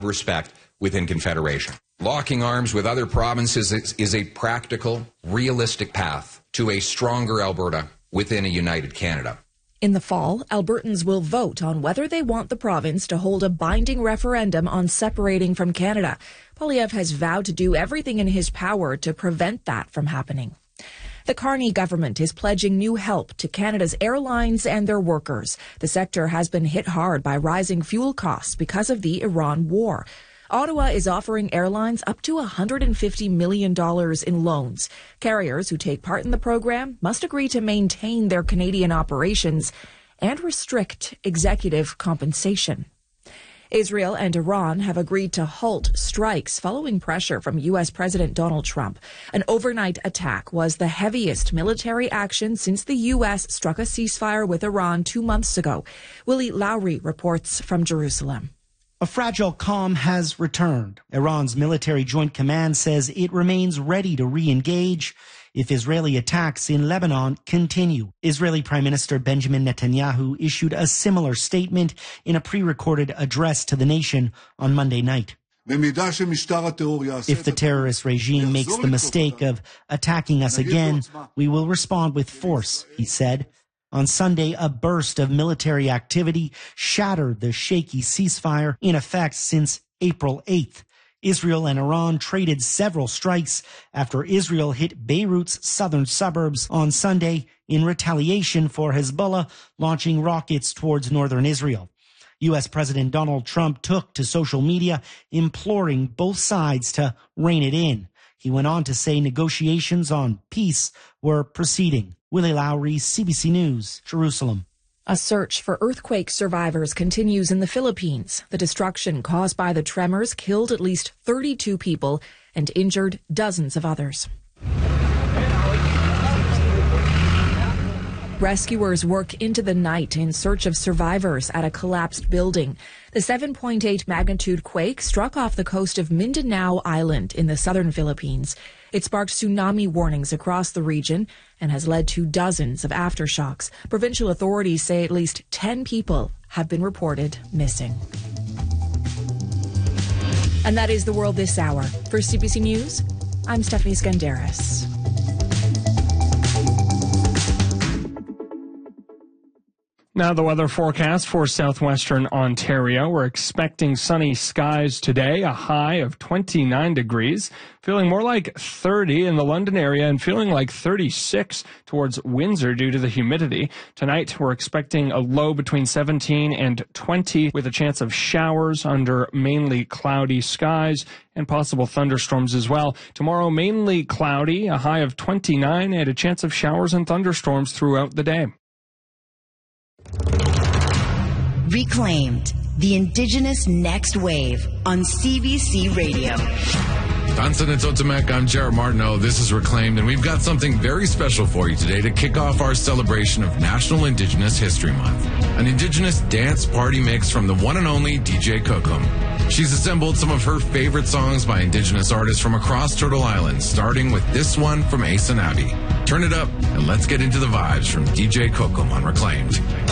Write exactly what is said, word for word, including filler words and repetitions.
respect within Confederation. Locking arms with other provinces is, is a practical, realistic path to a stronger Alberta within a united Canada. In the fall, Albertans will vote on whether they want the province to hold a binding referendum on separating from Canada. Poilievre has vowed to do everything in his power to prevent that from happening. The Carney government is pledging new help to Canada's airlines and their workers. The sector has been hit hard by rising fuel costs because of the Iran war. Ottawa is offering airlines up to one hundred fifty million dollars in loans. Carriers who take part in the program must agree to maintain their Canadian operations and restrict executive compensation. Israel and Iran have agreed to halt strikes following pressure from U S President Donald Trump. An overnight attack was the heaviest military action since the U S struck a ceasefire with Iran two months ago. Willie Lowry reports from Jerusalem. A fragile calm has returned. Iran's military joint command says it remains ready to re-engage if Israeli attacks in Lebanon continue. Israeli Prime Minister Benjamin Netanyahu issued a similar statement in a pre-recorded address to the nation on Monday night. If the terrorist regime makes the mistake of attacking us again, we will respond with force, he said. On Sunday, a burst of military activity shattered the shaky ceasefire in effect since April eighth. Israel and Iran traded several strikes after Israel hit Beirut's southern suburbs on Sunday in retaliation for Hezbollah launching rockets towards northern Israel. U S President Donald Trump took to social media imploring both sides to rein it in. He went on to say negotiations on peace were proceeding. Willie Lowry, C B C News, Jerusalem. A search for earthquake survivors continues in the Philippines. The destruction caused by the tremors killed at least thirty-two people and injured dozens of others. Rescuers work into the night in search of survivors at a collapsed building. The seven point eight magnitude quake struck off the coast of Mindanao Island in the southern Philippines. It sparked tsunami warnings across the region and has led to dozens of aftershocks. Provincial authorities say at least ten people have been reported missing. And that is the world this hour. For C B C News, I'm Stephanie Skandaris. Now the weather forecast for southwestern Ontario. We're expecting sunny skies today, a high of twenty-nine degrees, feeling more like thirty in the London area and feeling like thirty-six towards Windsor due to the humidity. Tonight we're expecting a low between seventeen and twenty with a chance of showers under mainly cloudy skies and possible thunderstorms as well. Tomorrow mainly cloudy, a high of twenty-nine and a chance of showers and thunderstorms throughout the day. Reclaimed, the Indigenous Next Wave on C B C Radio. Tansan and Totemek, I'm Jared Martineau. This is Reclaimed, and we've got something very special for you today to kick off our celebration of National Indigenous History Month. An Indigenous dance party mix from the one and only D J Kokum. She's assembled some of her favorite songs by Indigenous artists from across Turtle Island, starting with this one from Ace and Abby. Turn it up, and let's get into the vibes from D J Kokum on Reclaimed.